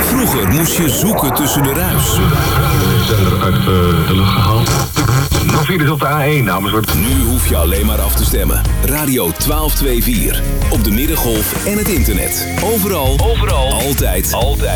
Vroeger moest je zoeken tussen de ruis. De zender uit de lucht gehaald. Nog files op de A1, dames. Nu hoef je alleen maar af te stemmen. Radio 1224. Op de Middengolf en het internet. Overal. Altijd.